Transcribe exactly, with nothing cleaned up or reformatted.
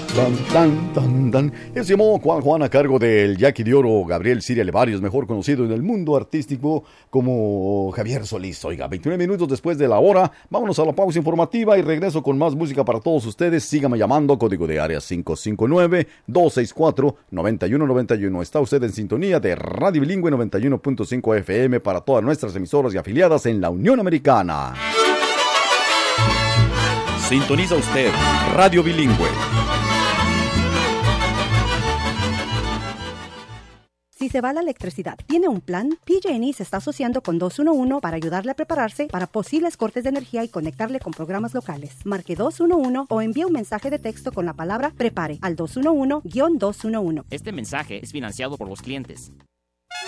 Tan, tan, tan, tan. Él se llamó Juan Juan a cargo del Jackie de Oro Gabriel Siria Levarios, mejor conocido en el mundo artístico como Javier Solís. Oiga, veintinueve minutos después de la hora, vámonos a la pausa informativa y regreso con más música para todos ustedes. Síganme llamando, código de área cinco cinco nueve, dos seis cuatro, nueve uno nueve uno. Está usted en sintonía de Radio Bilingüe noventa y uno punto cinco F M para todas nuestras emisoras y afiliadas en la Unión Americana. Sintoniza usted Radio Bilingüe. Si se va la electricidad, ¿tiene un plan? P G and E se está asociando con dos uno uno para ayudarle a prepararse para posibles cortes de energía y conectarle con programas locales. Marque dos uno uno o envíe un mensaje de texto con la palabra PREPARE al dos uno uno dos uno uno. Este mensaje es financiado por los clientes.